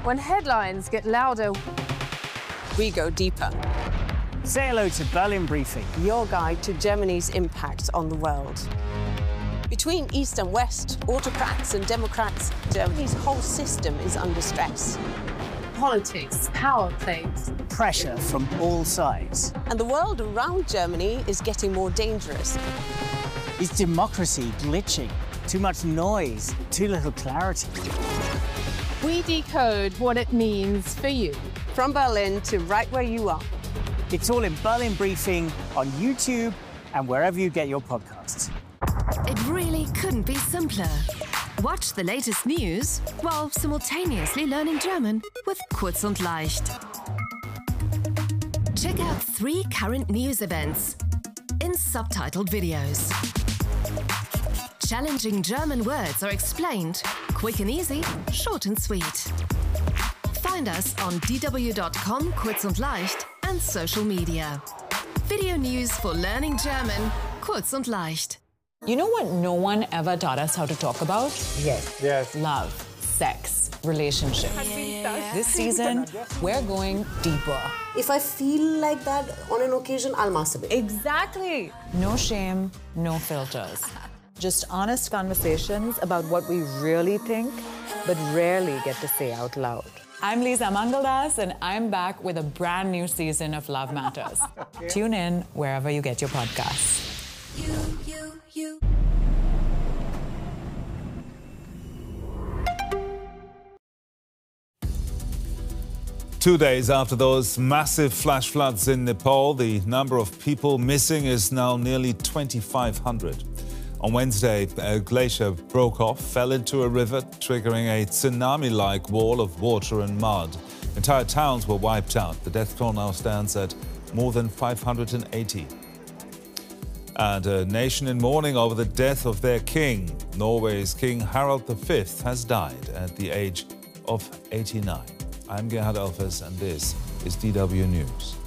When headlines get louder, we go deeper. Say hello to Berlin Briefing, Your guide to Germany's impact on the world. Between East and West, autocrats and democrats, Germany's whole system is under stress. politics, power plays. pressure from all sides. And the world around Germany is getting more dangerous. Is democracy glitching? Too much noise, too little clarity. We decode what it means for you. From Berlin to right where you are. It's all in Berlin Briefing on YouTube and wherever you get your podcasts. It really couldn't be simpler. Watch the latest news while simultaneously learning German with Kurz und Leicht. Check out 3 current news events in subtitled videos. Challenging German words are explained, quick and easy, short and sweet. Find us on dw.com, Kurz und Leicht, and social media. Video news for learning German, Kurz und Leicht. You know what no one ever taught us how to talk about? Yes. Love, sex, relationships. This season, we're going deeper. If I feel like that on an occasion, I'll masturbate. Exactly. No shame, no filters. Just honest conversations about what we really think, but rarely get to say out loud. I'm Lisa Mangaldas, and I'm back with a brand new season of Love Matters. Tune in wherever you get your podcasts. You. 2 days after those massive flash floods in Nepal, the number of people missing is now nearly 2,500. On Wednesday, a glacier broke off, fell into a river, triggering a tsunami-like wall of water and mud. Entire towns were wiped out. The death toll now stands at more than 580. And a nation in mourning over the death of their king. Norway's King Harald V has died at the age of 89. I'm Gerhard Elfers, and this is DW News.